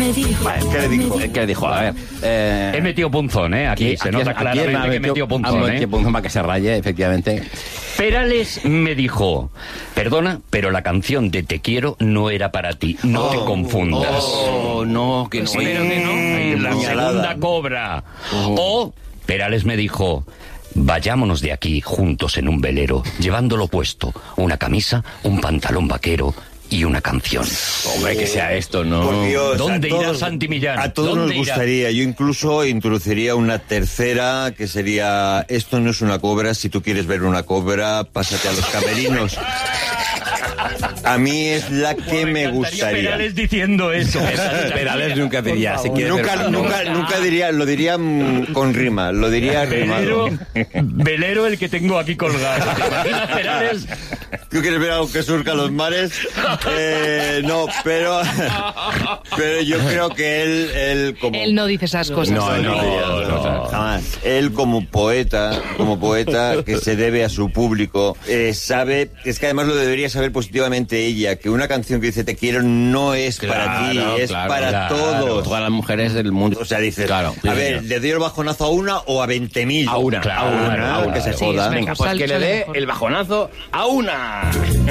¿Qué le dijo? ¿Qué le dijo? A ver. He metido punzón, ¿eh? Aquí se nota claramente que he metido punzón, ¿eh? punzón para que se raye, efectivamente. Perales me dijo: perdona, pero la canción de Te quiero no era para ti, no te confundas. No, que no. Espero que no. La segunda cobra. O Perales me dijo: vayámonos de aquí juntos en un velero, llevándolo puesto, una camisa, un pantalón vaquero y una canción. Hombre, que sea esto, ¿no? Por Dios, ¿Dónde irá Santi Millán? A todos nos gustaría. Yo incluso introduciría una tercera, que sería: esto no es una cobra, si tú quieres ver una cobra, pásate a los camerinos. A mí es la que me gustaría. Perales diciendo eso. Perales nunca diría. Nunca diría, lo diría con rima, lo diría rimado. Velero el que tengo aquí colgado. ¿Te imaginas, Perales? ¿Tú quieres ver algo que surca los mares? No, pero yo creo que él como... Él no dice esas cosas. No, jamás. Él como poeta que se debe a su público, sabe, es que además lo debería saber positivamente ella, que una canción que dice te quiero no es para ti, es para todos. Todas las mujeres del mundo. O sea, dices, claro, a ver, ¿le doy el bajonazo a una o a 20.000? A una, que se joda. Sí, Venga, pues que le dé el bajonazo a una.